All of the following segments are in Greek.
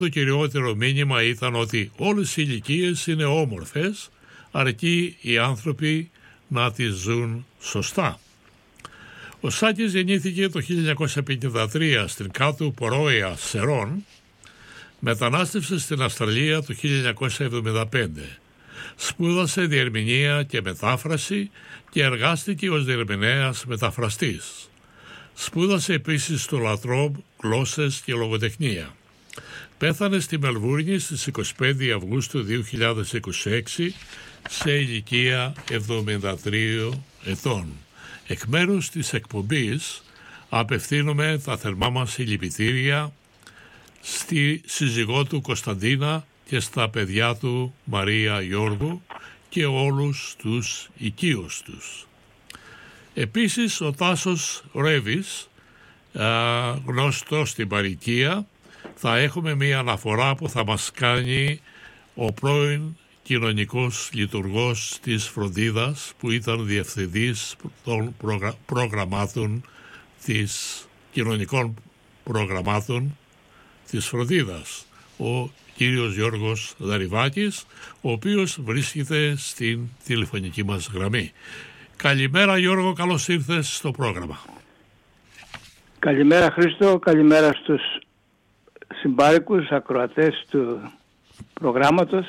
Το κυριότερο μήνυμα ήταν ότι όλες οι ηλικίες είναι όμορφες, αρκεί οι άνθρωποι να τις ζουν σωστά. Ο Σάκης γεννήθηκε το 1953 στην κάτω Πορόια Σερών, μετανάστευσε στην Αυστραλία το 1975. Σπούδασε διερμηνία και μετάφραση και εργάστηκε ως διερμηνέας μεταφραστής. Σπούδασε επίσης στο Λατρόμπ γλώσσες και λογοτεχνία. Πέθανε στη Μελβούρνη στις 25 Αυγούστου 2026 σε ηλικία 73 ετών. Εκ μέρους της εκπομπής απευθύνουμε τα θερμά μας συλληπιτήρια στη σύζυγό του Κωνσταντίνα και στα παιδιά του Μαρία Γιώργου και όλους τους οικείους τους. Επίσης ο Τάσος Ρέβης, γνωστός στην παροικία, θα έχουμε μία αναφορά που θα μας κάνει ο πρώην κοινωνικός λειτουργός της Φροντίδας, που ήταν διευθυντής των προγραμμάτων κοινωνικών προγραμμάτων της Φροντίδας, ο κύριος Γιώργος Δαρυβάκης, ο οποίος βρίσκεται στην τηλεφωνική μας γραμμή. Καλημέρα Γιώργο, καλώς ήρθες στο πρόγραμμα. Καλημέρα Χρήστο, καλημέρα στους συμπάρικους ακροατές του προγράμματος.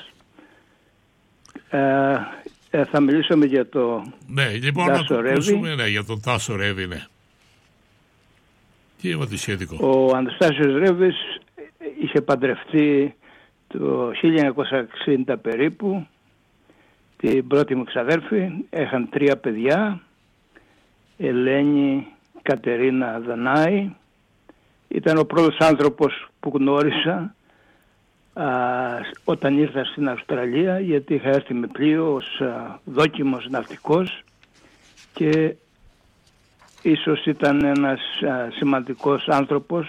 Θα μιλήσουμε για το Τάσο Ρέβη. Ναι, για τον Τάσο Ρέβη, ναι. Τι είναι το σχετικό? Ο Αναστάσιος Ρέβης είχε παντρευτεί το 1960 περίπου την πρώτη μου ξαδέρφη. Έχαν 3 παιδιά, Ελένη, Κατερίνα, Δανάη. Ήταν ο πρώτος άνθρωπος που γνώρισα όταν ήρθα στην Αυστραλία, γιατί είχα έρθει με πλοίο ως δόκιμος ναυτικός και ίσως ήταν ένας σημαντικός άνθρωπος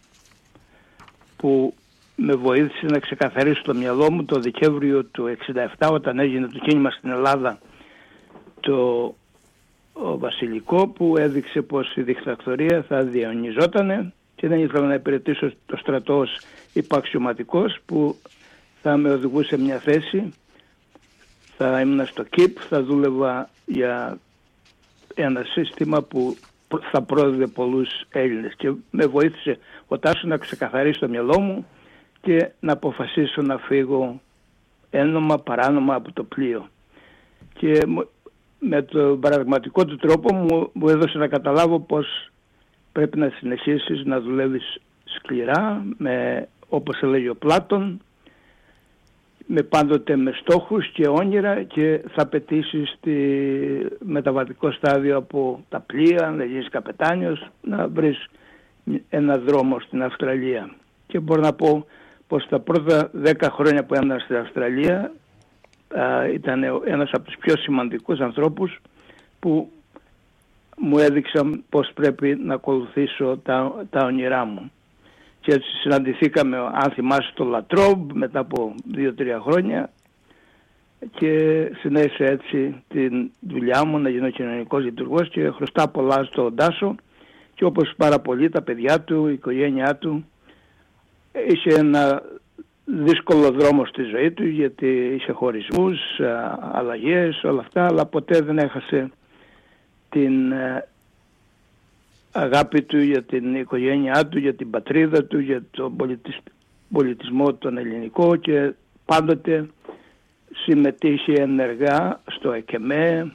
που με βοήθησε να ξεκαθαρίσω το μυαλό μου το Δεκέμβριο του 1967, όταν έγινε το κίνημα στην Ελλάδα το βασιλικό, που έδειξε πως η δικτατορία θα διαιωνιζότανε και δεν ήθελα να υπηρετήσω το στρατό ως υπαξιωματικός που θα με οδηγούσε μια θέση. Θα ήμουν στο ΚΙΠ, θα δούλευα για ένα σύστημα που θα πρόδιδε πολλούς Έλληνες και με βοήθησε ο Τάσος να ξεκαθαρίσει το μυαλό μου και να αποφασίσω να φύγω ένομα παράνομα από το πλοίο. Και με τον παραδειγματικό του τρόπο μου έδωσε να καταλάβω πως πρέπει να συνεχίσεις να δουλεύεις σκληρά, όπως έλεγε ο Πλάτων, πάντοτε με στόχους και όνειρα, και θα πετύσεις μεταβατικό στάδιο από τα πλοία, να γίνεις καπετάνιος, να βρεις ένα δρόμο στην Αυστραλία. Και μπορώ να πω πως τα πρώτα 10 χρόνια που έμεινα στην Αυστραλία ήταν ένας από τους πιο σημαντικούς ανθρώπους που μου έδειξαν πως πρέπει να ακολουθήσω τα όνειρά μου. Και έτσι συναντηθήκαμε, αν θυμάσαι, στο Λατρόμπ μετά από 2-3 χρόνια και συνέχισα έτσι τη δουλειά μου να γίνω κοινωνικός λειτουργός και χρωστά πολλά στον Τάσο, και όπως πάρα πολύ τα παιδιά του, η οικογένειά του. Είχε ένα δύσκολο δρόμο στη ζωή του, γιατί είχε χωρισμούς, αλλαγές, όλα αυτά, αλλά ποτέ δεν έχασε την αγάπη του για την οικογένειά του, για την πατρίδα του, για τον πολιτισμό τον ελληνικό, και πάντοτε συμμετείχε ενεργά στο ΕΚΕΜΕ.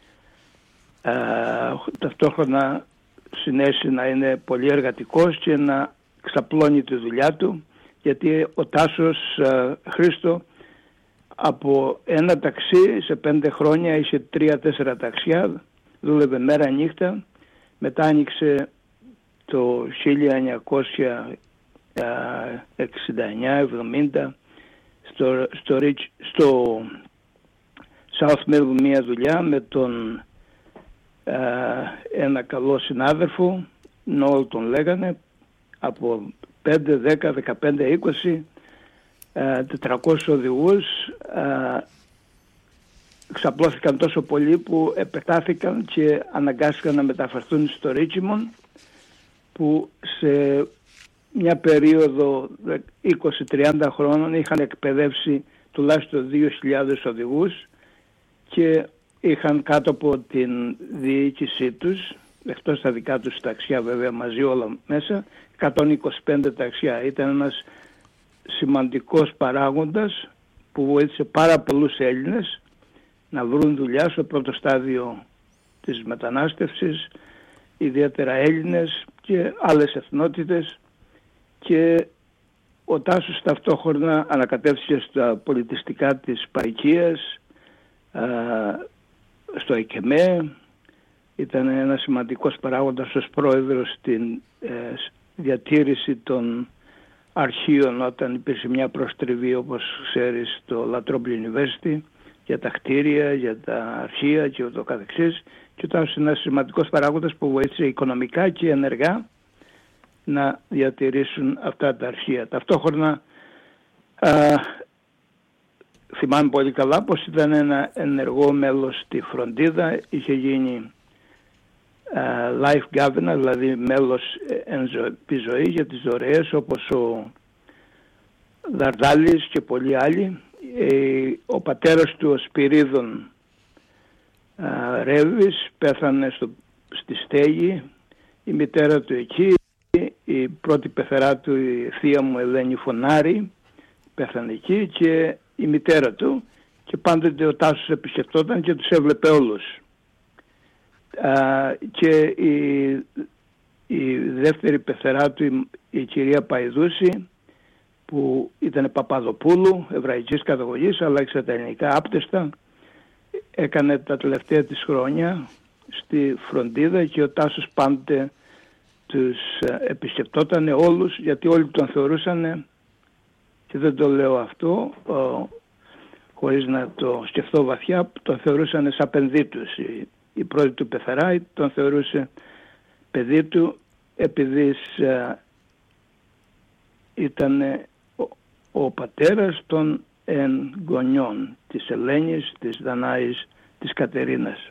Ταυτόχρονα συνέχισε να είναι πολύ εργατικός και να ξαπλώνει τη δουλειά του, γιατί ο Τάσος, Χρήστο, από ένα ταξί σε 5 χρόνια είχε 3-4 ταξιά, δούλευε μέρα νύχτα. Μετά άνοιξε το 1969-70 στο South Melbourne μια δουλειά με τον ένα καλό συνάδελφο, Νόλ τον λέγανε, από 5, 10, 15, 20 400 οδηγούς. Ξαπλώθηκαν τόσο πολύ που επεκτάθηκαν και αναγκάστηκαν να μεταφερθούν στο Ρίτσιμον, που σε μια περίοδο 20-30 χρόνων είχαν εκπαιδεύσει τουλάχιστον 2.000 οδηγούς και είχαν κάτω από την διοίκησή τους, εκτός τα δικά τους ταξιά βέβαια μαζί όλα μέσα, 125 ταξιά. Ήταν ένας σημαντικός παράγοντας που βοήθησε πάρα πολλούς Έλληνες να βρουν δουλειά στο πρώτο στάδιο της μετανάστευσης, ιδιαίτερα Έλληνες και άλλες εθνότητες, και ο Τάσος ταυτόχρονα ανακατεύθηκε στα πολιτιστικά της Παϊκίας, στο ΕΚΕΜΕ, ήταν ένας σημαντικός παράγοντας ως πρόεδρος στην διατήρηση των αρχείων όταν υπήρξε μια προστριβή, όπως ξέρεις, στο La Trobe University για τα κτίρια, για τα αρχεία και ούτω καθεξής, και ήταν ένας σημαντικός παράγοντας που βοήθησε οικονομικά και ενεργά να διατηρήσουν αυτά τα αρχεία. Ταυτόχρονα θυμάμαι πολύ καλά πως ήταν ένα ενεργό μέλος στη φροντίδα, είχε γίνει life governor, δηλαδή μέλος επί ζωή για τις δωρεές, όπως ο Δαρδάλης και πολλοί άλλοι. Ο πατέρας του, ο Σπυρίδων Ρεύης, πέθανε στη στέγη, η μητέρα του εκεί, η πρώτη πεθερά του, η θεία μου Ελένη Φωνάρη, πέθανε εκεί, και η μητέρα του, και πάντοτε ο Τάσος επισκεφτόταν και τους έβλεπε όλους. Και η δεύτερη πεθερά του, η κυρία Παϊδούση, που ήταν Παπαδοπούλου, εβραϊκής καταγωγής, αλλά εξωτερικά άπτεστα, έκανε τα τελευταία της χρόνια στη φροντίδα, και ο Τάσος πάντοτε τους επισκεπτόταν όλους, γιατί όλοι τον θεωρούσαν, και δεν το λέω αυτό χωρίς να το σκεφτώ βαθιά, τον θεωρούσαν σαν παιδί τους. Η πρώτη του πεθερά τον θεωρούσε παιδί του, επειδή ήταν ο πατέρας των εγγονιών της Ελένης, της Δανάης, της Κατερίνας.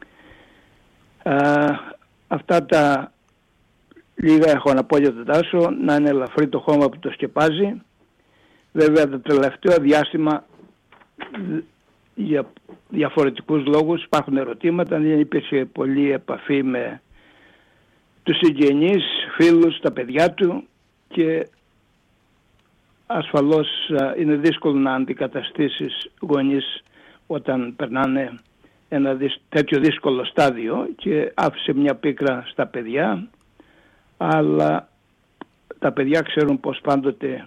Αυτά τα λίγα έχω να πω για τον Τάσο, να είναι ελαφρύ το χώμα που το σκεπάζει. Βέβαια το τελευταίο διάστημα, για διαφορετικούς λόγους, υπάρχουν ερωτήματα, δεν υπήρχε πολλή επαφή με τους συγγενείς, φίλους, τα παιδιά του, και ασφαλώς είναι δύσκολο να αντικαταστήσεις γονείς όταν περνάνε ένα τέτοιο δύσκολο στάδιο, και άφησε μια πίκρα στα παιδιά, αλλά τα παιδιά ξέρουν πως πάντοτε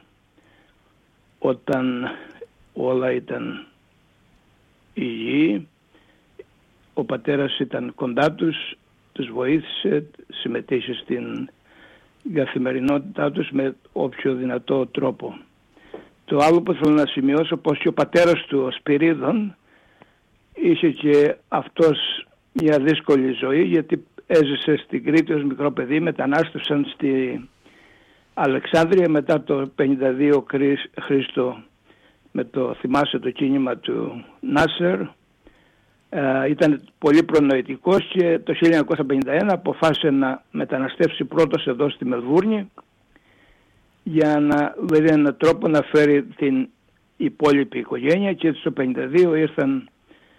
όταν όλα ήταν υγιή, ο πατέρας ήταν κοντά τους, τους βοήθησε, συμμετείχε στην καθημερινότητά τους με όποιο δυνατό τρόπο. Το άλλο που θέλω να σημειώσω, πως και ο πατέρας του, ο Σπυρίδων, είχε και αυτός μια δύσκολη ζωή, γιατί έζησε στην Κρήτη ως μικρό παιδί, μετανάστευσαν στη Αλεξάνδρεια μετά το 52 Χρήστο, με το, θυμάσαι, το κίνημα του Νάσερ. Ήταν πολύ προνοητικός, και το 1951 αποφάσισε να μεταναστεύσει πρώτος εδώ στη Μελβούρνη, για να βρει έναν τρόπο να φέρει την υπόλοιπη οικογένεια, και έτσι το 1952 ήρθαν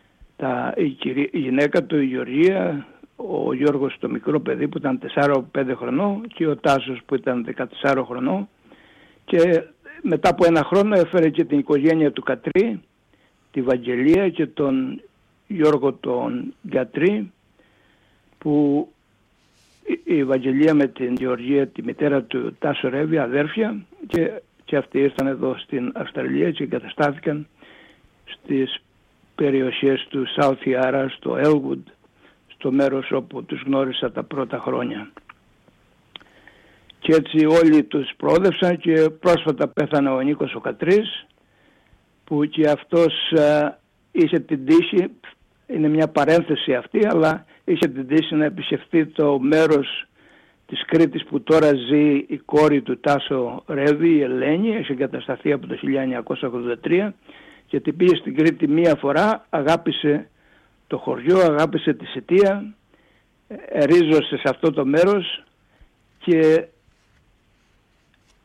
η γυναίκα του, η Γεωργία, ο Γιώργος το μικρό παιδί που ήταν 4-5 χρονών, και ο Τάσος που ήταν 14 χρονών, και μετά από ένα χρόνο έφερε και την οικογένεια του Κατρί, τη Βαγγελία, και τον Γιώργο τον Γιατρί, που η Βαγγελία με την Γεωργία, τη μητέρα του Τάσο Ρεύη, αδέρφια, και αυτοί ήρθαν εδώ στην Αυστραλία και εγκαταστάθηκαν στις περιοχές του South Yarra, στο Elwood, στο μέρος όπου τους γνώρισα τα πρώτα χρόνια. Και έτσι όλοι τους προόδευσαν, και πρόσφατα πέθανε ο Νίκος ο Κατρής, που και αυτός είχε την τύχη, είναι μια παρένθεση αυτή, αλλά είχε την τύχη να επισκεφθεί το μέρος της Κρήτης που τώρα ζει η κόρη του Τάσο Ρεύη, η Ελένη. Έχει εγκατασταθεί από το 1983, γιατί πήγε στην Κρήτη μία φορά, αγάπησε το χωριό, αγάπησε τη Σιτία, ρίζωσε σε αυτό το μέρος, και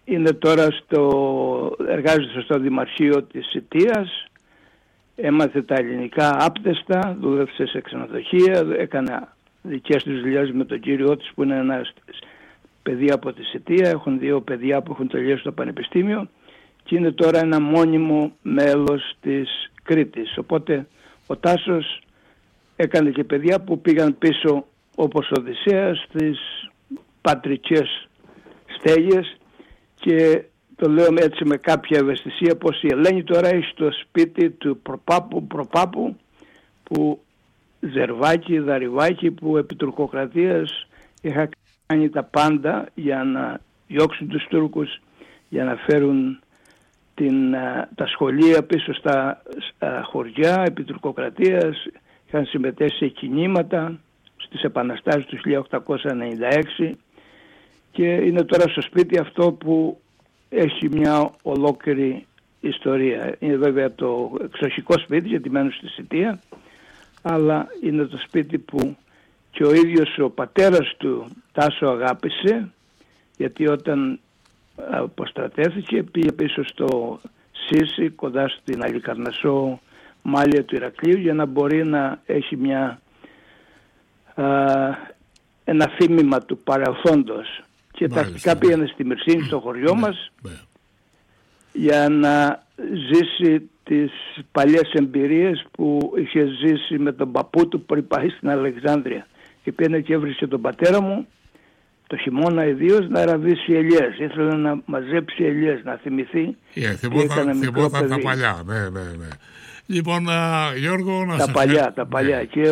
είναι τώρα εργάζεται στο Δημαρχείο της Σιτίας, έμαθε τα ελληνικά άπτεστα, δούλεψε σε ξενοδοχεία, έκανε δικές τους δουλειές με τον κύριό της που είναι ένας παιδί από τη Σιτία, έχουν 2 παιδιά που έχουν τελειώσει το πανεπιστήμιο και είναι τώρα ένα μόνιμο μέλος της Κρήτης. Οπότε ο Τάσος έκανε και παιδιά που πήγαν πίσω όπως ο Οδυσσέας στις πατρικές στέγες, και το λέω έτσι με κάποια ευαισθησία πως η Ελένη τώρα έχει το σπίτι του προπάπου που Ζερβάκη, Δαρυβάκη, που επί τουρκοκρατίας είχα κάνει τα πάντα για να διώξουν τους Τούρκους, για να φέρουν τα σχολεία πίσω στα χωριά επί τουρκοκρατίας. Είχαν συμμετέχει σε κινήματα στις επαναστάσεις του 1896 και είναι τώρα στο σπίτι αυτό που έχει μια ολόκληρη ιστορία. Είναι βέβαια το εξοχικό σπίτι γιατί μένουν στη Σιτία, αλλά είναι το σπίτι που και ο ίδιος ο πατέρας του Τάσο αγάπησε, γιατί όταν αποστρατεύθηκε πήγε πίσω στο Σύση κοντά στην Αλικαρνασσό μάλια του Ηρακλείου για να μπορεί να έχει ένα θύμημα του παρελθόντος. Και τακτικά πήγαινε στη Μυρσίνη στο χωριό μας για να ζήσει τις παλιές εμπειρίες που είχε ζήσει με τον παππού του πριν πάει στην Αλεξάνδρεια. Και πήγαινε και έβρισε τον πατέρα μου το χειμώνα ιδίως να ραβήσει ελιές. Ήθελε να μαζέψει ελιές, να θυμηθεί. Θυμόταν τα παλιά. Ναι. Λοιπόν, Γιώργο, τα παλιά. Και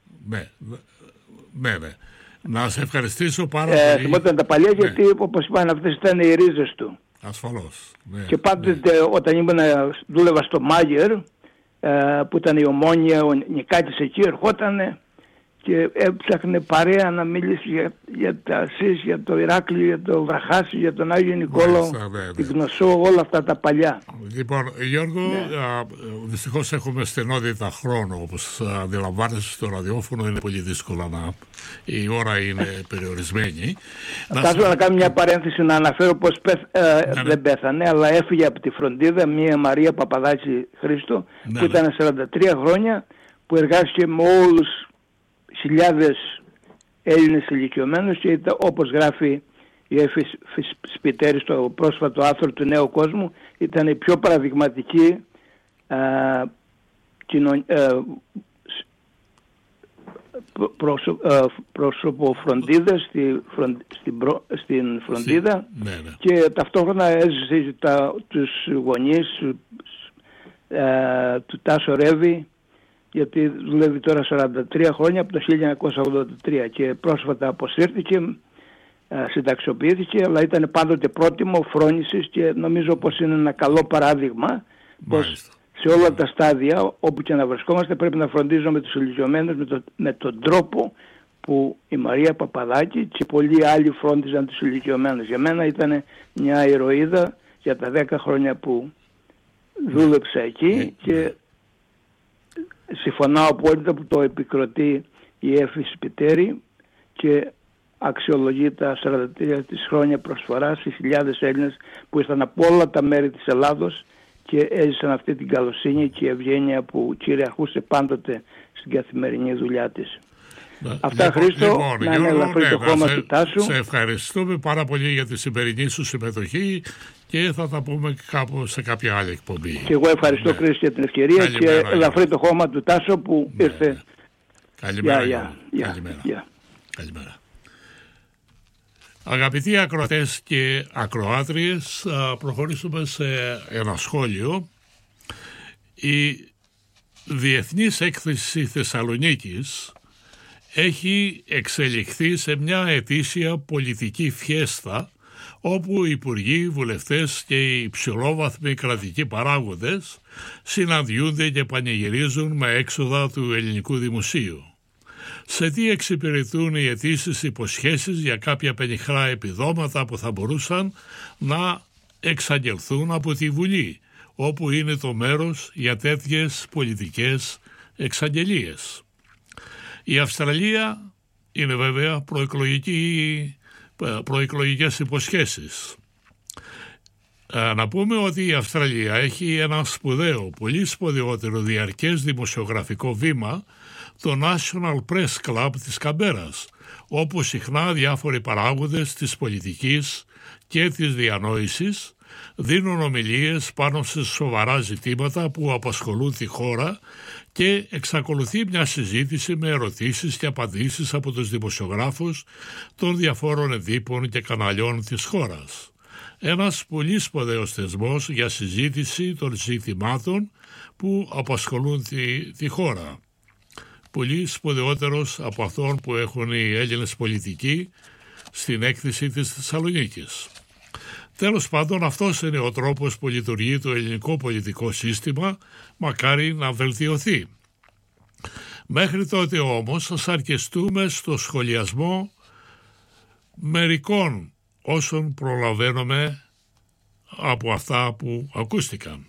ναι. Να σε ευχαριστήσω πάρα πολύ. Θυμόταν τα παλιά γιατί όπως είπαν αυτές ήταν οι ρίζες του. Ασφαλώς. Ναι, και όταν δούλευα στο Μάγερ που ήταν η Ομόνια, ο Νικάτης εκεί ερχότανε και έψαχνε παρέα να μιλήσει για τα ΣΥΣ, για το Ηράκλειο, για το Βραχάσι, για τον Άγιο Νικόλαο, την Γνωσό, όλα αυτά τα παλιά. Λοιπόν, Γιώργο, δυστυχώς έχουμε στενότητα χρόνου, όπως αντιλαμβάνεσαι στο ραδιόφωνο είναι πολύ δύσκολο η ώρα είναι περιορισμένη. Θα κάνω μια παρένθεση να αναφέρω πως δεν πέθανε, αλλά έφυγε από τη φροντίδα μια Μαρία Παπαδάκη Χρήστο, που ήταν 43 χρόνια, που εργάστηκε με όλους χιλιάδες Έλληνες ηλικιωμένους και ήταν, όπως γράφει η Έφη Σπιτέρη στο πρόσφατο άρθρο του Νέου Κόσμου, ήταν η πιο παραδειγματική προσωποφροντίδα στην φροντίδα και ταυτόχρονα έζησε τους γονείς του Τάσο Ρεύη, γιατί δουλεύει τώρα 43 χρόνια από το 1983 και πρόσφατα αποσύρθηκε, συνταξιοποιήθηκε, αλλά ήταν πάντοτε πρότιμο, φρόνησης και νομίζω πως είναι ένα καλό παράδειγμα πως σε όλα τα στάδια όπου και να βρισκόμαστε πρέπει να φροντίζουμε τους ηλικιωμένους με τον τρόπο που η Μαρία Παπαδάκη και πολλοί άλλοι φρόντιζαν τους ηλικιωμένους. Για μένα ήταν μια ηρωίδα για τα 10 χρόνια που δούλεψα εκεί και συμφωνάω απόλυτα που το επικροτεί η Έφη Σπιτέρη και αξιολογεί τα 43 της χρόνια προσφορά στις χιλιάδες Έλληνες που ήρθαν από όλα τα μέρη της Ελλάδος και έζησαν αυτή την καλοσύνη και ευγένεια που κυριαρχούσε πάντοτε στην καθημερινή δουλειά της. Αυτά, Χρήστο, να είναι ελαφρύ το χώμα του Τάσου. Σε ευχαριστούμε πάρα πολύ για τη σημερινή σου συμμετοχή και θα τα πούμε κάπου σε κάποια άλλη εκπομπή. Και εγώ ευχαριστώ, Χρήστο, για την ευκαιρία. Καλημέρα, και ελαφρύ το χώμα του Τάσου που ήρθε. Καλημέρα. Καλημέρα. Αγαπητοί ακροατές και ακροάτριες, προχωρήσουμε σε ένα σχόλιο. Η Διεθνής Έκθεση Θεσσαλονίκης έχει εξελιχθεί σε μια ετήσια πολιτική φιέστα όπου οι υπουργοί, βουλευτές και οι υψηλόβαθμοι κρατικοί παράγοντες συναντιούνται και πανηγυρίζουν με έξοδα του ελληνικού δημοσίου. Σε τι εξυπηρετούν οι αιτήσεις υποσχέσεις για κάποια πενιχρά επιδόματα που θα μπορούσαν να εξαγγελθούν από τη Βουλή, όπου είναι το μέρος για τέτοιες πολιτικές εξαγγελίες. Η Αυστραλία είναι βέβαια προεκλογικές υποσχέσεις. Να πούμε ότι η Αυστραλία έχει ένα σπουδαίο, πολύ σπουδαιότερο διαρκές δημοσιογραφικό βήμα, το National Press Club της Καμπέρας, όπου συχνά διάφοροι παράγοντες της πολιτικής και της διανόησης δίνουν ομιλίες πάνω σε σοβαρά ζητήματα που απασχολούν τη χώρα και εξακολουθεί μια συζήτηση με ερωτήσεις και απαντήσεις από τους δημοσιογράφους των διαφόρων εδήπων και καναλιών της χώρας. Ένας πολύ σπουδαίος θεσμός για συζήτηση των ζητημάτων που απασχολούν τη χώρα. Πολύ σπουδαιότερος από αυτόν που έχουν οι Έλληνες πολιτικοί στην έκθεση της Θεσσαλονίκης. Τέλος πάντων, αυτός είναι ο τρόπος που λειτουργεί το ελληνικό πολιτικό σύστημα, μακάρι να βελτιωθεί. Μέχρι τότε όμως ας αρκεστούμε στο σχολιασμό μερικών όσων προλαβαίνουμε από αυτά που ακούστηκαν.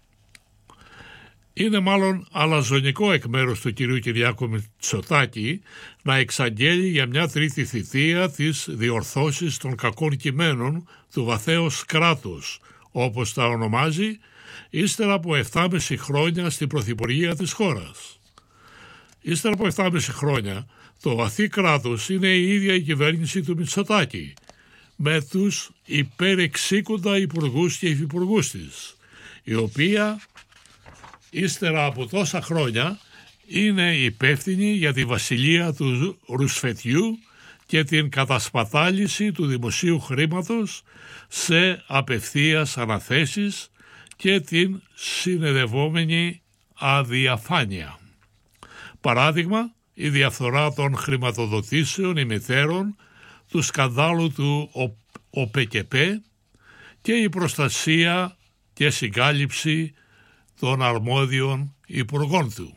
Είναι μάλλον αλαζονικό εκ μέρους του κυρίου Κυριάκου Μητσοτάκη να εξαγγέλει για μια τρίτη θητεία τις διορθώσεις των κακών κειμένων του βαθέως κράτους, όπως τα ονομάζει, ύστερα από 7,5 χρόνια στην πρωθυπουργία της χώρας. Ύστερα από 7,5 χρόνια το βαθύ κράτος είναι η ίδια η κυβέρνηση του Μητσοτάκη, με τους υπερεξίκοντα υπουργούς και υφυπουργούς της, η οποία ύστερα από τόσα χρόνια είναι υπεύθυνη για τη βασιλεία του ρουσφετιού και την κατασπατάληση του δημοσίου χρήματος σε απευθείας αναθέσεις και την συνεδευόμενη αδιαφάνεια. Παράδειγμα, η διαφθορά των χρηματοδοτήσεων ημιτέρων, του σκανδάλου του ΟΠΕΚΕΠΕ και η προστασία και συγκάλυψη των αρμόδιων υπουργών του.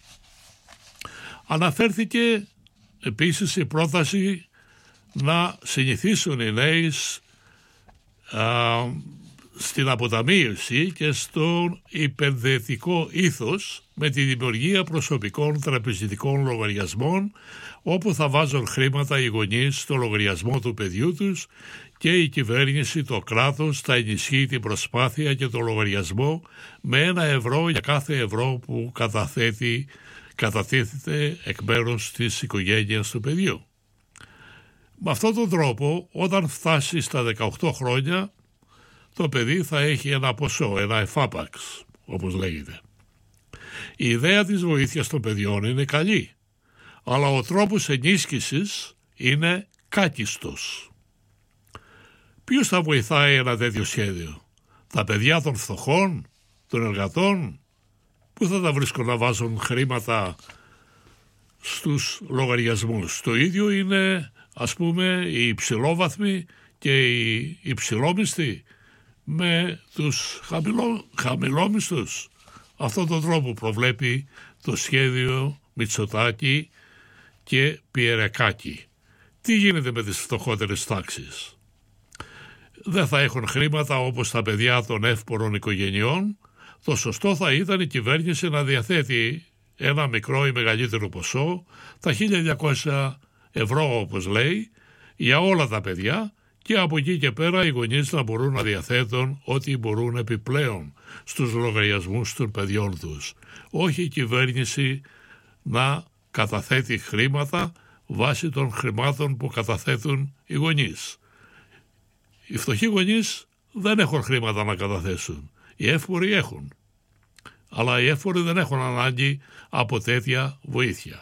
Αναφέρθηκε επίσης η πρόταση να συνηθίσουν οι νέοι στην αποταμίευση και στον υπερδετικό ήθος με τη δημιουργία προσωπικών τραπεζιτικών λογαριασμών, όπου θα βάζουν χρήματα οι γονείς στο λογαριασμό του παιδιού τους και η κυβέρνηση, το κράτος, θα ενισχύει την προσπάθεια και το λογαριασμό με €1 για κάθε ευρώ που καταθέτεται εκ μέρους της οικογένειας του παιδιού. Με αυτόν τον τρόπο, όταν φτάσει στα 18 χρόνια, το παιδί θα έχει ένα ποσό, ένα εφάπαξ, όπως λέγεται. Η ιδέα της βοήθειας των παιδιών είναι καλή, αλλά ο τρόπος ενίσχυσης είναι κάκιστος. Ποιος θα βοηθάει ένα τέτοιο σχέδιο? Τα παιδιά των φτωχών, των εργατών? Πού θα τα βρίσκουν να βάζουν χρήματα στους λογαριασμούς? Το ίδιο είναι, ας πούμε, οι υψηλόβαθμοι και οι υψηλόμισθοι με τους χαμηλόμισθους. Αυτόν τον τρόπο προβλέπει το σχέδιο Μητσοτάκη και Πιερεκάκη. Τι γίνεται με τις φτωχότερες τάξεις? Δεν θα έχουν χρήματα όπως τα παιδιά των εύπορων οικογενειών. Το σωστό θα ήταν η κυβέρνηση να διαθέτει ένα μικρό ή μεγαλύτερο ποσό, τα 1.200 ευρώ όπως λέει, για όλα τα παιδιά, και από εκεί και πέρα οι γονείς να μπορούν να διαθέτουν ό,τι μπορούν επιπλέον στους λογαριασμούς των παιδιών τους. Όχι η κυβέρνηση να καταθέτει χρήματα βάσει των χρημάτων που καταθέτουν οι γονείς. Οι φτωχοί γονείς δεν έχουν χρήματα να καταθέσουν. Οι εύποροι έχουν. Αλλά οι εύποροι δεν έχουν ανάγκη από τέτοια βοήθεια.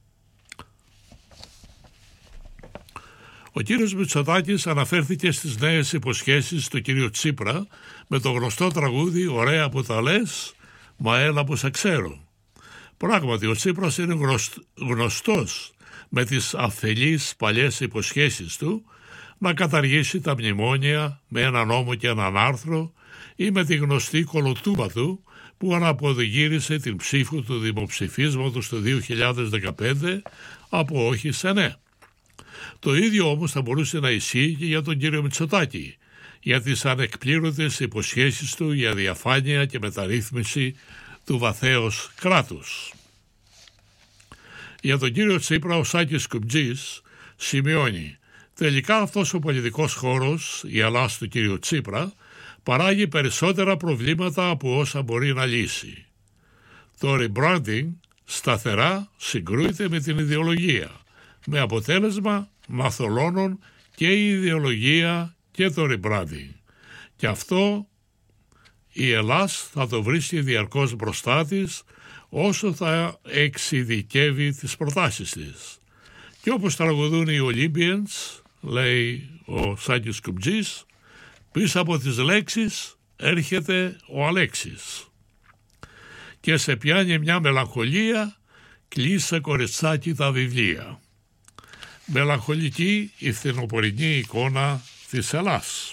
Ο κύριος Μητσοτάκης αναφέρθηκε στις νέες υποσχέσεις του κύριου Τσίπρα με το γνωστό τραγούδι «Ωραία που τα λες, μα έλα που σε ξέρω». Πράγματι, ο Τσίπρας είναι γνωστός με τις αφελείς παλιές υποσχέσεις του να καταργήσει τα μνημόνια με ένα νόμο και έναν άρθρο, ή με τη γνωστή κολοτούμπα του που αναποδηγύρισε την ψήφο του δημοψηφίσματος το 2015 από όχι σε ναι. Το ίδιο όμως θα μπορούσε να ισχύει και για τον κύριο Μητσοτάκη, για τις ανεκπλήρωτες υποσχέσεις του για διαφάνεια και μεταρρύθμιση του βαθέως κράτους. Για τον κύριο Τσίπρα ο Σάκης Κουμπτζής σημειώνει: τελικά αυτός ο πολιτικός χώρος, η Ελλάς του κύριου Τσίπρα, παράγει περισσότερα προβλήματα από όσα μπορεί να λύσει. Το rebranding σταθερά συγκρούεται με την ιδεολογία, με αποτέλεσμα να θολώνουν και η ιδεολογία και το rebranding. Και αυτό η Ελλάς θα το βρίσκει διαρκώς μπροστά της όσο θα εξειδικεύει τις προτάσεις της. Και όπως τραγουδούν οι Olympians, λέει ο Σάκης Κουμπτζής, πίσω από τις λέξεις έρχεται ο Αλέξης. Και σε πιάνει μια μελαγχολία, κλείσε κοριτσάκι τα βιβλία. Μελαγχολική η φθινοπορεινή εικόνα της Ελλάς.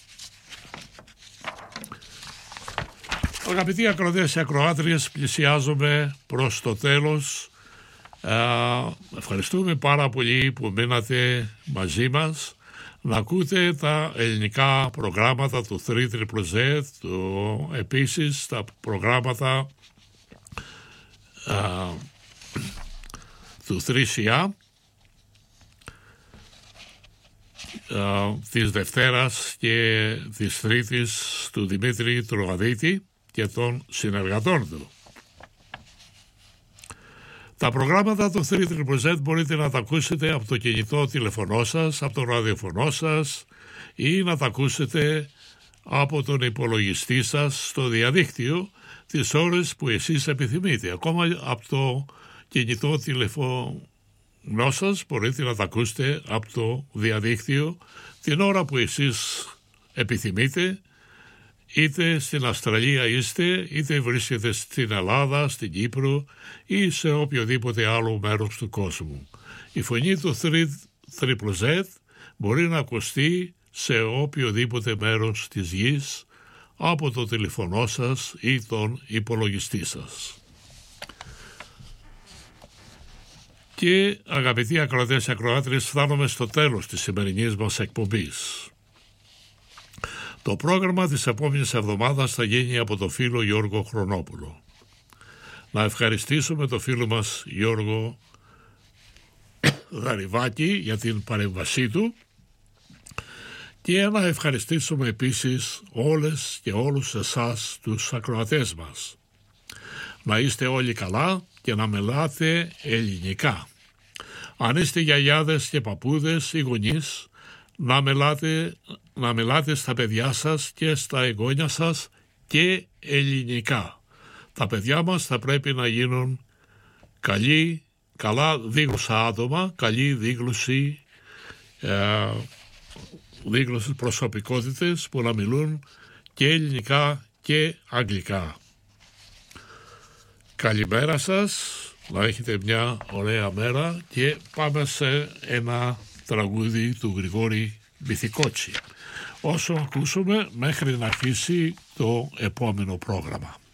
Αγαπητοί ακροατές και ακροάτριες, πλησιάζουμε προς το τέλος. Ευχαριστούμε πάρα πολύ που μείνατε μαζί μας να ακούτε τα ελληνικά προγράμματα του 3ZZZ, επίσης τα προγράμματα του 3CR της Δευτέρας και της Τρίτης του Δημήτρη Τρογαδίτη και των συνεργατών του. Τα προγράμματα του 3ZZZ μπορείτε να τα ακούσετε από το κινητό τηλεφωνό σας, από το ραδιοφωνό σας ή να τα ακούσετε από τον υπολογιστή σας στο διαδίκτυο τις ώρες που εσείς επιθυμείτε. Ακόμα από το κινητό τηλεφωνό σας μπορείτε να τα ακούσετε από το διαδίκτυο την ώρα που εσείς επιθυμείτε, είτε στην Αυστραλία είστε, είτε βρίσκετε στην Ελλάδα, στην Κύπρο ή σε οποιοδήποτε άλλο μέρος του κόσμου. Η φωνή του 3ZZZ μπορεί να ακουστεί σε οποιοδήποτε μέρος της γης από το τηλεφωνό σας ή τον υπολογιστή σας. Και αγαπητοί ακροατές και ακροάτριες, φτάνουμε στο τέλος της σημερινής μας εκπομπής. Το πρόγραμμα της επόμενης εβδομάδας θα γίνει από το φίλο Γιώργο Χρονόπουλο. Να ευχαριστήσουμε το φίλο μας Γιώργο Γαριβάκη για την παρέμβασή του και να ευχαριστήσουμε επίσης όλες και όλους εσάς τους ακροατές μας. Να είστε όλοι καλά και να μιλάτε ελληνικά. Αν είστε γιαγιάδες και παππούδες ή γονείς, να μιλάτε στα παιδιά σας και στα εγγόνια σας και ελληνικά. Τα παιδιά μας θα πρέπει να γίνουν καλά δίγλωσσα άτομα, καλή δίγλωση προσωπικότητες που να μιλούν και ελληνικά και αγγλικά. Καλημέρα σας, να έχετε μια ωραία μέρα και πάμε σε ένα τραγούδι του Γρηγόρη Μπιθικότσι. Όσο ακούσουμε μέχρι να αρχίσει το επόμενο πρόγραμμα.